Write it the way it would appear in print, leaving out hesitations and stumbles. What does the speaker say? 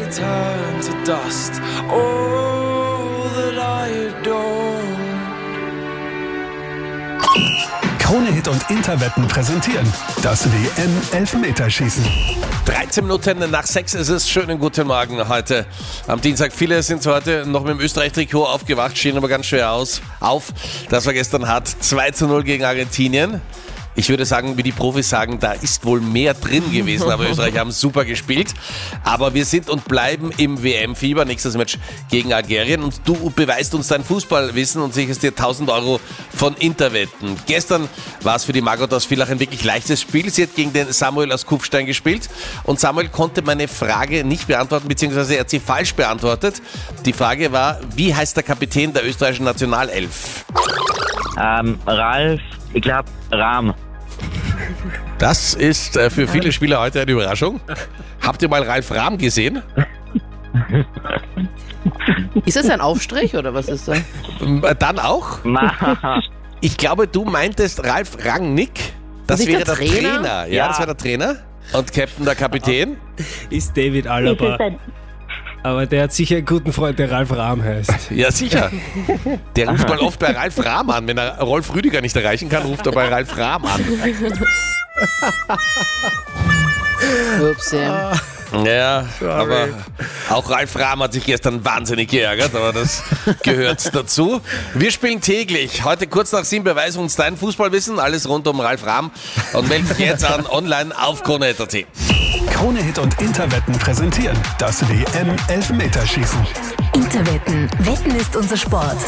turn to dust. All that I adore. Krone Hit und Interwetten präsentieren das WM-Elfmeterschießen. 13 Minuten nach 6 ist es. Schönen guten Morgen heute am Dienstag. Viele sind heute noch mit dem Österreich-Trikot aufgewacht, stehen aber ganz schwer auf. Das war gestern hart. 2:0 gegen Argentinien. Ich würde sagen, wie die Profis sagen, da ist wohl mehr drin gewesen, aber Österreich haben super gespielt. Aber wir sind und bleiben im WM-Fieber. Nächstes Match gegen Algerien und du beweist uns dein Fußballwissen und sicherst dir 1.000 Euro von Interwetten. Gestern war es für die Margot aus Villach ein wirklich leichtes Spiel. Sie hat gegen den Samuel aus Kufstein gespielt und Samuel konnte meine Frage nicht beantworten, beziehungsweise er hat sie falsch beantwortet. Die Frage war, wie heißt der Kapitän der österreichischen Nationalelf? Ralf, ich glaube Rahm. Das ist für viele Spieler heute eine Überraschung. Habt ihr mal Ralf Rahm gesehen? Ist das ein Aufstrich oder was ist das? Dann auch? Ich glaube, du meintest Ralf Rangnick. Das wäre der Trainer. Ja, das wäre der Trainer. Und Captain der Kapitän? Ist David Alaba. Aber der hat sicher einen guten Freund, der Ralf Rahm heißt. Ja, sicher. Der ruft mal oft bei Ralf Rahm an. Wenn er Rolf Rüdiger nicht erreichen kann, ruft er bei Ralf Rahm an. Ups, ja. Ja, aber auch Ralf Rahm hat sich gestern wahnsinnig geärgert, aber das gehört dazu. Wir spielen täglich. Heute kurz nach 7 beweis uns dein Fußballwissen, alles rund um Ralf Rahm und melde dich jetzt an online auf Krone.at. Krone Hit und Interwetten präsentieren das WM-Elfmeterschießen. Interwetten. Wetten ist unser Sport.